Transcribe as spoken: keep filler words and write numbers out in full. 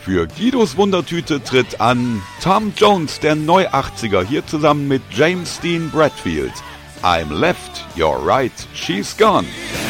Für Guidos Wundertüte tritt an Tom Jones, der Neu-achtziger, hier zusammen mit James Dean Bradfield. I'm left, you're right, she's gone.